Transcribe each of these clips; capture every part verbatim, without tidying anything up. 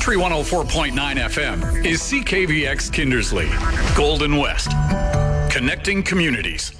Country one oh four point nine F M is C K V X Kindersley, Golden West, connecting communities.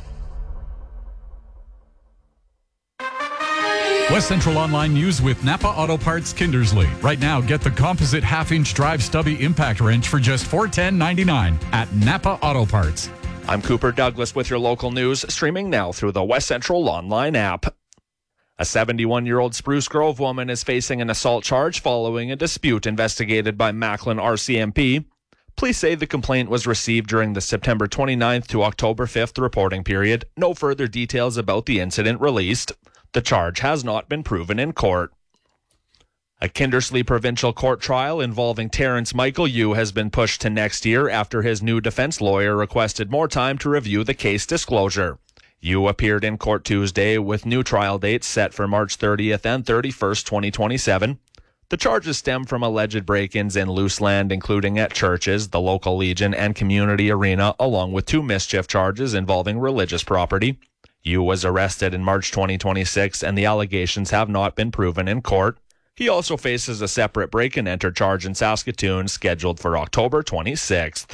West Central Online News with Napa Auto Parts Kindersley. Right now, get the composite half-inch drive stubby impact wrench for just four hundred ten dollars and ninety-nine cents at Napa Auto Parts. I'm Cooper Douglas with your local news, streaming now through the West Central Online app. A seventy-one-year-old Spruce Grove woman is facing an assault charge following a dispute investigated by Macklin R C M P. Police say the complaint was received during the September twenty-ninth to October fifth reporting period. No further details about the incident released. The charge has not been proven in court. A Kindersley Provincial Court trial involving Terrence Michael Yu has been pushed to next year after his new defense lawyer requested more time to review the case disclosure. Yu appeared in court Tuesday with new trial dates set for March thirtieth and thirty-first, twenty twenty-seven. The charges stem from alleged break-ins in loose land, including at churches, the local Legion, and community arena, along with two mischief charges involving religious property. Yu was arrested in March twenty twenty-six, and the allegations have not been proven in court. He also faces a separate break-and-enter charge in Saskatoon scheduled for October twenty-sixth.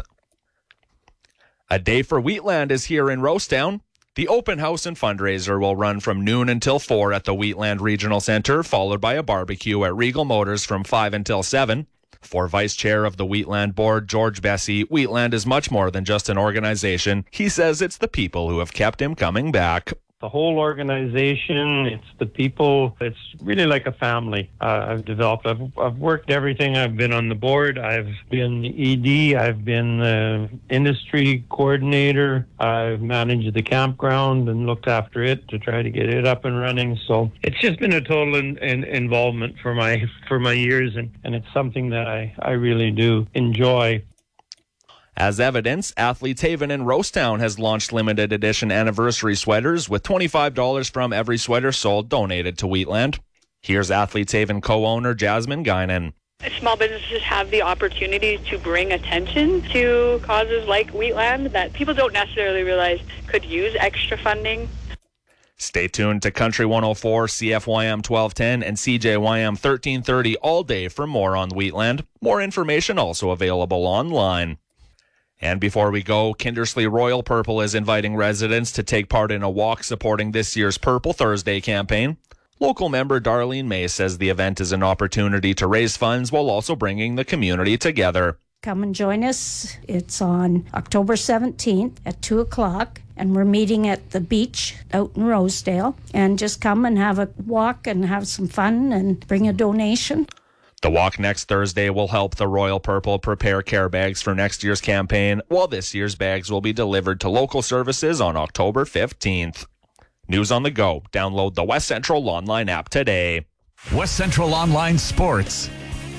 A Day for Wheatland is here in Rosetown. The open house and fundraiser will run from noon until four at the Wheatland Regional Centre, followed by a barbecue at Regal Motors from five until seven. For Vice Chair of the Wheatland Board, George Bessie, Wheatland is much more than just an organization. He says it's the people who have kept him coming back. The whole organization, it's the people, it's really like a family uh, I've developed. I've, I've worked everything. I've been on the board, I've been the E D, I've been the industry coordinator, I've managed the campground and looked after it to try to get it up and running. So it's just been a total in, in, involvement for my for my years, and, and it's something that I, I really do enjoy. As evidence, Athletes Haven in Rosetown has launched limited edition anniversary sweaters with twenty-five dollars from every sweater sold donated to Wheatland. Here's Athletes Haven co-owner Jasmine Guinan. Small businesses have the opportunity to bring attention to causes like Wheatland that people don't necessarily realize could use extra funding. Stay tuned to Country one oh four, C F Y M twelve ten, and C J Y M thirteen thirty all day for more on Wheatland. More information also available online. And before we go, Kindersley Royal Purple is inviting residents to take part in a walk supporting this year's Purple Thursday campaign. Local member Darlene May says the event is an opportunity to raise funds while also bringing the community together. Come and join us. It's on October seventeenth at two o'clock, and we're meeting at the beach out in Rosedale. And just come and have a walk and have some fun and bring a donation. The walk next Thursday will help the Royal Purple prepare care bags for next year's campaign, while this year's bags will be delivered to local services on October fifteenth. News on the go. Download the West Central Online app today. West Central Online Sports.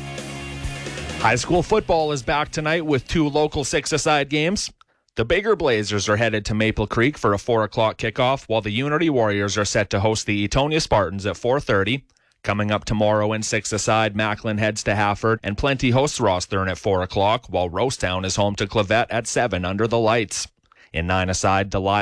High school football is back tonight with two local six-a-side games. The Bigger Blazers are headed to Maple Creek for a four o'clock kickoff, while the Unity Warriors are set to host the Etonia Spartans at four thirty. Coming up tomorrow in six-a-side, Macklin heads to Hafford, and Plenty hosts Rosthern at four o'clock, while Rosetown is home to Clavette at seven under the lights. In nine-a-side, Delisle